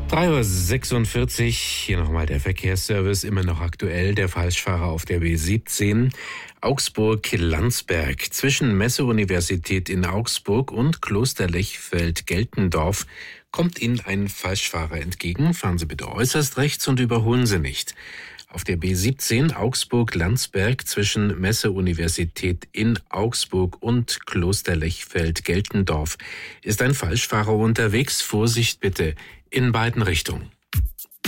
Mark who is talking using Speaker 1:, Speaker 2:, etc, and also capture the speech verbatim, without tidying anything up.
Speaker 1: drei Uhr sechsundvierzig, hier nochmal der Verkehrsservice, immer noch aktuell. Der Falschfahrer auf der B siebzehn, Augsburg-Landsberg. Zwischen Messe-Universität in Augsburg und Kloster Lechfeld-Geltendorf kommt Ihnen ein Falschfahrer entgegen. Fahren Sie bitte äußerst rechts und überholen Sie nicht. Auf der B siebzehn Augsburg-Landsberg zwischen Messe-Universität in Augsburg und Kloster Lechfeld-Geltendorf ist ein Falschfahrer unterwegs. Vorsicht bitte in beiden Richtungen.